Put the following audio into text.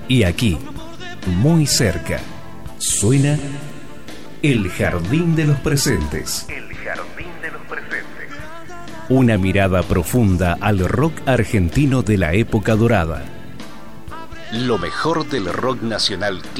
Y aquí, muy cerca, suena El Jardín de los Presentes. El Jardín de los Presentes. Una mirada profunda al rock argentino de la época dorada. Lo mejor del rock nacional